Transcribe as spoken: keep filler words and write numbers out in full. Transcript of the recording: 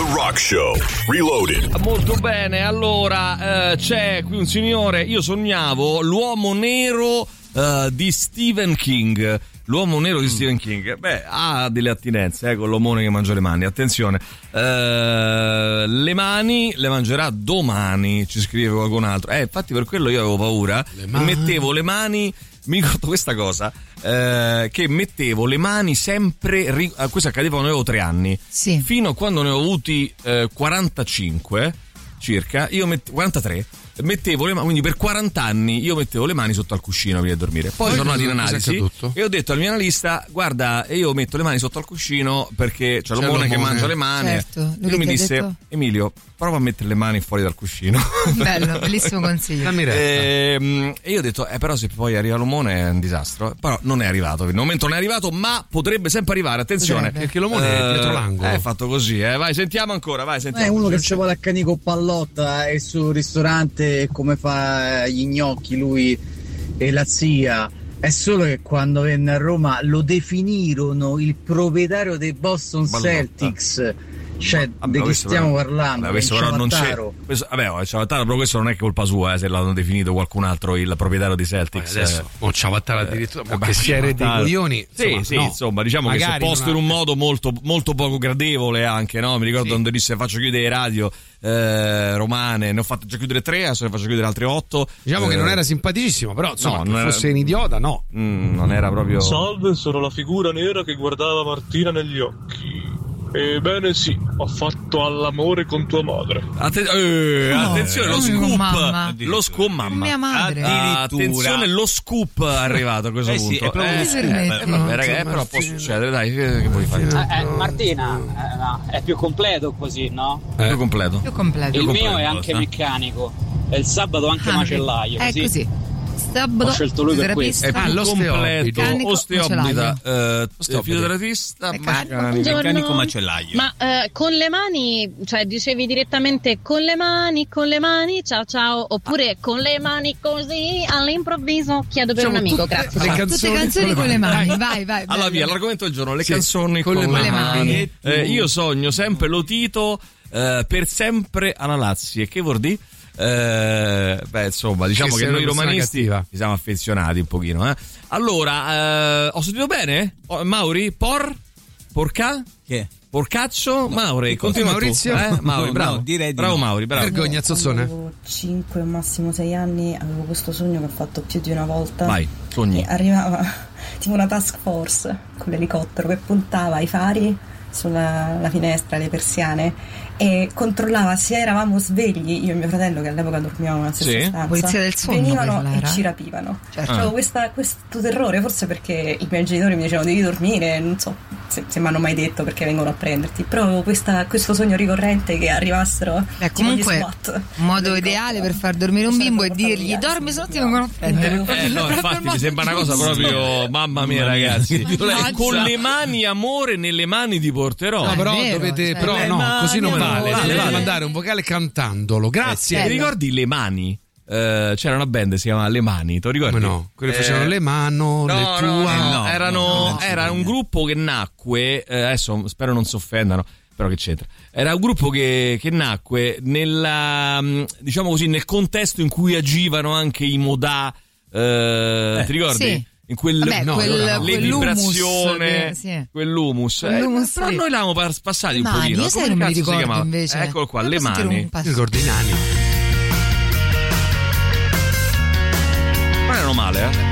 Rock Show Reloaded. Molto bene, allora eh, c'è qui un signore, io sognavo l'uomo nero eh, di Stephen King. L'uomo nero di Stephen King, beh, ha delle attinenze eh, con l'omone che mangia le mani. Attenzione, eh, le mani le mangerà domani, ci scrive qualcun altro. Eh, infatti per quello io avevo paura. Mettevo le mani, mi ricordo questa cosa, eh, che mettevo le mani sempre, ri- questo accadeva quando avevo tre anni, sì. Fino a quando ne ho avuti eh, quarantacinque circa, io mettevo quarantatré. Mettevo le mani, quindi per quaranta anni io mettevo le mani sotto al cuscino prima di dormire. Poi, Poi sono andato in analisi e ho detto al mio analista: guarda, io metto le mani sotto al cuscino perché c'è, c'è l'omone, l'omone che mangia le mani. Certo. Lui, lui mi disse: detto... Emilio, prova a mettere le mani fuori dal cuscino. Bello, bellissimo consiglio. e, e io ho detto: eh, però se poi arriva l'omone è un disastro. Però non è arrivato, per il momento non è arrivato, ma potrebbe sempre arrivare. Attenzione, potrebbe. Perché l'omone eh, è dietro l'angolo. È fatto così, eh. Vai, sentiamo ancora. Vai, sentiamo. È uno che ci vuole a cani con pallotta e sul ristorante come fa gli gnocchi lui e la zia. È solo che quando venne a Roma lo definirono il proprietario dei Boston Ballotta. Celtics. Cioè, vabbè, di chi stiamo però, parlando? Vabbè, questo però non c'è. Questo, vabbè, oh, Ciavattaro, però questo non è colpa sua, eh, se l'hanno definito qualcun altro il proprietario di Celtics. Vabbè, adesso, eh, Ciavattaro addirittura, eh, che si era dei coglioni. Sì, insomma, sì, no. insomma, diciamo Magari che si è posto una... in un modo molto, molto poco gradevole anche, no? Mi ricordo sì. Quando disse faccio chiudere radio eh, romane, ne ho fatto già chiudere tre, adesso ne faccio chiudere altre otto. Diciamo eh, che non era simpaticissimo, però insomma, no, che era... fosse un idiota, no. Mm, non era proprio. Salve, sono la figura nera che guardava Martina negli occhi. Ebbene sì, ho fatto all'amore con tua madre. Atten- eh, no, attenzione, lo scoop, lo scoop, mamma. Mia madre. Ah, attenzione, lo scoop è arrivato a questo eh punto. Sì, è proprio eh, eh, scoop. Eh, vabbè, ragazzi, però può succedere, dai, che, che vuoi fare? Eh, eh, Martina, eh, no, è più completo così, no? Eh. Più completo. Più completo. Il più mio completo, è anche sta. meccanico. E il sabato anche ah, macellaio. È così. così. Sabato, ho scelto lui per questo. È più ah, completo, osteopita, eh, fisioterapista, meccanico, meccanico macellaio. Ma eh, con le mani, cioè dicevi direttamente con le mani, con le mani, ciao ciao, oppure ah. con le mani così all'improvviso chiedo per diciamo un amico, tutte, grazie. Le canzoni tutte canzoni con le mani, vai, vai. vai allora via, l'argomento del giorno, le sì, canzoni con, con le mani. mani. Eh, io sogno sempre lo Tito eh, per sempre alla Lazio, e che vuol dire? Eh, beh, insomma, diciamo che, che noi romanisti ci siamo affezionati un pochino. Eh. Allora, eh, ho sentito bene? Oh, Mauri? Por? Porca? Che? Porcaccio? No, Mauri, continua Maurizio? tu. Eh? Mauri, no, bravo. No, direi di bravo no. Mauri, bravo. Vergogna, Zozzone. Avevo cinque, massimo sei anni, avevo questo sogno che ho fatto più di una volta. Vai, sogni. E arrivava tipo una task force con l'elicottero che puntava i fari sulla la finestra, le persiane, e controllava se eravamo svegli, io e mio fratello che all'epoca dormivamo nella stessa sì. stanza. Polizia del sonno, venivano e ci rapivano. Certo. Avevo questa, questo terrore, forse perché i miei genitori mi dicevano devi dormire, non so se, se mi hanno mai detto perché vengono a prenderti, però avevo questa, questo sogno ricorrente che arrivassero. Beh, comunque un modo ideale per far dormire un bimbo è dirgli dormi, se no ti vengono a prendere. Eh, no, infatti mi sembra una cosa proprio mamma mia, ragazzi. Con le mani, amore, nelle mani ti porterò. No, però vero, dovete, cioè, però no, così non vale. vale, Dovete vale. mandare un vocale cantandolo. Grazie. Ti ricordi Le Mani? Uh, c'era una band che si chiamava Le Mani, ti ricordi? Come no? Quelli eh, facevano le mano, no, le no, tue. no, no, erano, no, era un gruppo che nacque, eh, adesso spero non si offendano, però che c'entra? Era un gruppo che, che nacque nella, diciamo così, nel contesto in cui agivano anche i Modà, eh, eh, ti ricordi? Sì. In quel, Vabbè, no, quel, no, quel vibrazione, sì. quell'humus, quell'humus eh, però sì. noi l'avevamo passati un mani, pochino. io sai non me li ricordo invece. Eccolo qua, Devo Le Mani. Ti ricordi i nani? Non erano male, eh?